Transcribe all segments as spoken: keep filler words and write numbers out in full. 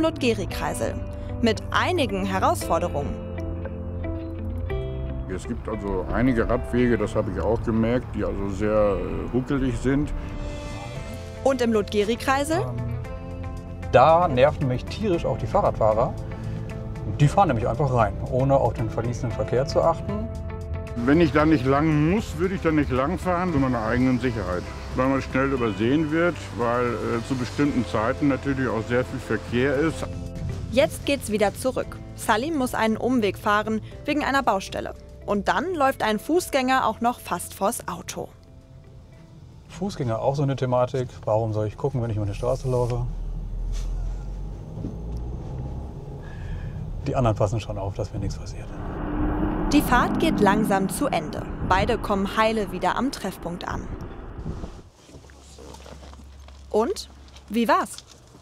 Ludgeri-Kreisel. Mit einigen Herausforderungen. Es gibt also einige Radwege, das habe ich auch gemerkt, die also sehr äh, ruckelig sind. Und im Ludgeri-Kreisel? Da nerven mich tierisch auch die Fahrradfahrer. Die fahren nämlich einfach rein, ohne auf den verliesenen Verkehr zu achten. Wenn ich da nicht lang muss, würde ich da nicht lang fahren, zu meiner eigenen Sicherheit. Weil man schnell übersehen wird, weil äh, zu bestimmten Zeiten natürlich auch sehr viel Verkehr ist. Jetzt geht's wieder zurück. Salim muss einen Umweg fahren wegen einer Baustelle. Und dann läuft ein Fußgänger auch noch fast vors Auto. Fußgänger auch so eine Thematik. Warum soll ich gucken, wenn ich über die Straße laufe? Die anderen passen schon auf, dass mir nichts passiert. Die Fahrt geht langsam zu Ende. Beide kommen heile wieder am Treffpunkt an. Und? Wie war's?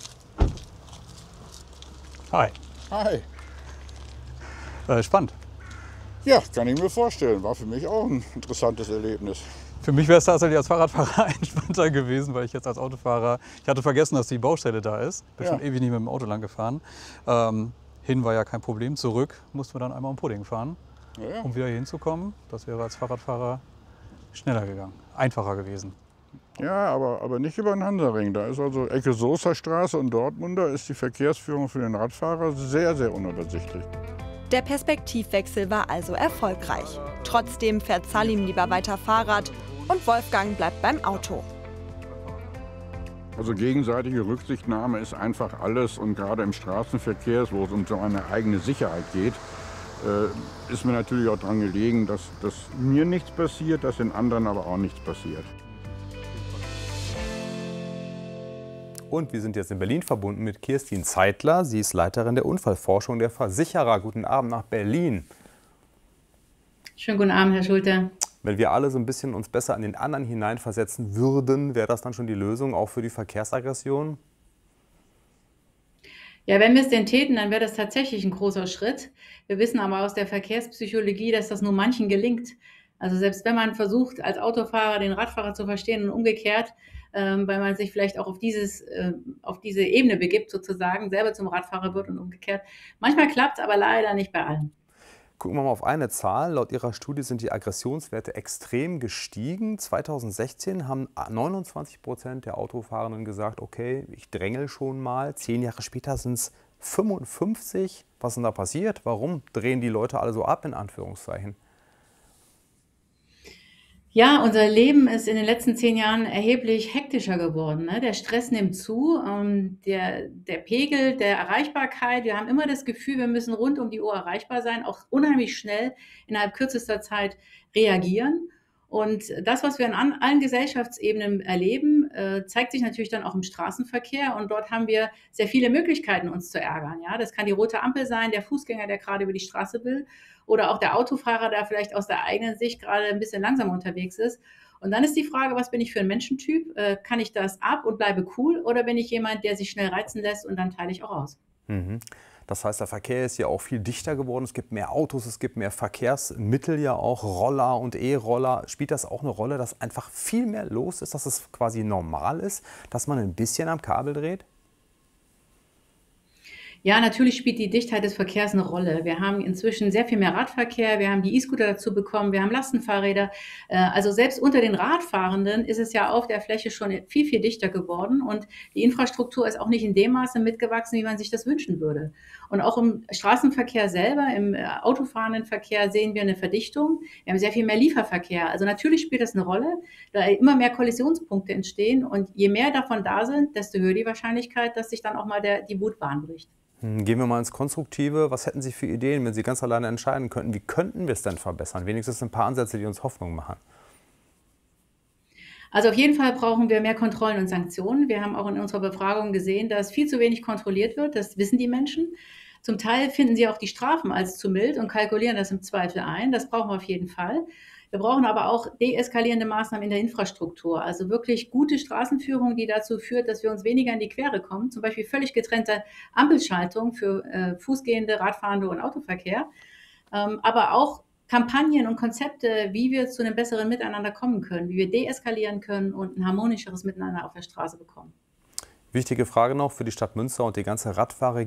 Hi. Hi. Äh, spannend. Ja, kann ich mir vorstellen. War für mich auch ein interessantes Erlebnis. Für mich wäre es tatsächlich als Fahrradfahrer entspannter gewesen, weil ich jetzt als Autofahrer, ich hatte vergessen, dass die Baustelle da ist. Bin Ja. schon ewig nicht mit dem Auto lang gefahren. Ähm, hin war ja kein Problem, zurück mussten wir dann einmal um Pudding fahren, Ja, ja. um wieder hier hinzukommen. Das wäre als Fahrradfahrer schneller gegangen, einfacher gewesen. Ja, aber, aber nicht über den Hansaring. Da ist also Ecke Soester Straße und Dortmunder ist die Verkehrsführung für den Radfahrer sehr, sehr unübersichtlich. Der Perspektivwechsel war also erfolgreich. Trotzdem fährt Salim lieber weiter Fahrrad und Wolfgang bleibt beim Auto. Also gegenseitige Rücksichtnahme ist einfach alles und gerade im Straßenverkehr, wo es um so eine eigene Sicherheit geht, äh, ist mir natürlich auch daran gelegen, dass, dass mir nichts passiert, dass den anderen aber auch nichts passiert. Und wir sind jetzt in Berlin verbunden mit Kirstin Zeitler. Sie ist Leiterin der Unfallforschung der Versicherer. Guten Abend nach Berlin. Schönen guten Abend, Herr Schulte. Wenn wir alle so ein bisschen uns besser an den anderen hineinversetzen würden, wäre das dann schon die Lösung auch für die Verkehrsaggression? Ja, wenn wir es denn täten, dann wäre das tatsächlich ein großer Schritt. Wir wissen aber aus der Verkehrspsychologie, dass das nur manchen gelingt. Also selbst wenn man versucht, als Autofahrer den Radfahrer zu verstehen und umgekehrt, ähm, weil man sich vielleicht auch auf, dieses, äh, auf diese Ebene begibt, sozusagen, selber zum Radfahrer wird und umgekehrt. Manchmal klappt es aber leider nicht bei allen. Gucken wir mal auf eine Zahl. Laut Ihrer Studie sind die Aggressionswerte extrem gestiegen. zweitausendsechzehn haben neunundzwanzig Prozent der Autofahrenden gesagt, okay, ich drängel schon mal. Zehn Jahre später sind es fünfundfünfzig. Was ist denn da passiert? Warum drehen die Leute alle so ab, in Anführungszeichen? Ja, unser Leben ist in den letzten zehn Jahren erheblich hektischer geworden, ne? Der Stress nimmt zu, ähm, der, der Pegel der Erreichbarkeit. Wir haben immer das Gefühl, wir müssen rund um die Uhr erreichbar sein, auch unheimlich schnell innerhalb kürzester Zeit reagieren. Und das, was wir an allen Gesellschaftsebenen erleben, äh, zeigt sich natürlich dann auch im Straßenverkehr. Und dort haben wir sehr viele Möglichkeiten, uns zu ärgern. Ja, das kann die rote Ampel sein, der Fußgänger, der gerade über die Straße will, oder auch der Autofahrer, der vielleicht aus der eigenen Sicht gerade ein bisschen langsamer unterwegs ist. Und dann ist die Frage, was bin ich für ein Menschentyp? Äh, kann ich das ab und bleibe cool? Oder bin ich jemand, der sich schnell reizen lässt und dann teile ich auch aus? Mhm. Das heißt, der Verkehr ist ja auch viel dichter geworden. Es gibt mehr Autos, es gibt mehr Verkehrsmittel, ja auch Roller und E-Roller. Spielt das auch eine Rolle, dass einfach viel mehr los ist, dass es quasi normal ist, dass man ein bisschen am Kabel dreht? Ja, natürlich spielt die Dichtheit des Verkehrs eine Rolle. Wir haben inzwischen sehr viel mehr Radverkehr, wir haben die E-Scooter dazu bekommen, wir haben Lastenfahrräder. Äh, Also selbst unter den Radfahrenden ist es ja auf der Fläche schon viel, viel dichter geworden und die Infrastruktur ist auch nicht in dem Maße mitgewachsen, wie man sich das wünschen würde. Und auch im Straßenverkehr selber, im äh, autofahrenden Verkehr sehen wir eine Verdichtung. Wir haben sehr viel mehr Lieferverkehr. Also natürlich spielt das eine Rolle, da immer mehr Kollisionspunkte entstehen und je mehr davon da sind, desto höher die Wahrscheinlichkeit, dass sich dann auch mal der, die Wutbahn bricht. Gehen wir mal ins Konstruktive. Was hätten Sie für Ideen, wenn Sie ganz alleine entscheiden könnten? Wie könnten wir es denn verbessern? Wenigstens ein paar Ansätze, die uns Hoffnung machen. Also auf jeden Fall brauchen wir mehr Kontrollen und Sanktionen. Wir haben auch in unserer Befragung gesehen, dass viel zu wenig kontrolliert wird. Das wissen die Menschen. Zum Teil finden sie auch die Strafen als zu mild und kalkulieren das im Zweifel ein. Das brauchen wir auf jeden Fall. Wir brauchen aber auch deeskalierende Maßnahmen in der Infrastruktur, also wirklich gute Straßenführung, die dazu führt, dass wir uns weniger in die Quere kommen, zum Beispiel völlig getrennte Ampelschaltung für äh, Fußgehende, Radfahrende und Autoverkehr, ähm, aber auch Kampagnen und Konzepte, wie wir zu einem besseren Miteinander kommen können, wie wir deeskalieren können und ein harmonischeres Miteinander auf der Straße bekommen. Wichtige Frage noch für die Stadt Münster und die ganze Radfahrer.